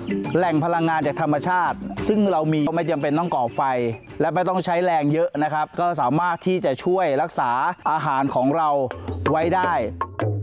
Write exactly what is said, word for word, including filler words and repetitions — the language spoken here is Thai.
แหล่งพลังงานจากธรรมชาติซึ่งเรามีไม่จำเป็นต้องก่อไฟและไม่ต้องใช้แรงเยอะนะครับก็สามารถที่จะช่วยรักษาอาหารของเราไว้ได้